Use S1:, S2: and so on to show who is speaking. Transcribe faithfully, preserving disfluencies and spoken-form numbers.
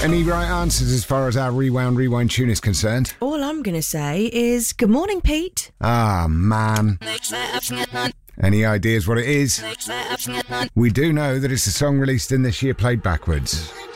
S1: Any right answers as far as our Rewound Rewind tune is concerned?
S2: All I'm going to say is, good morning, Pete.
S1: Ah, man. Any ideas what it is? We do know that it's a song released in this year played backwards.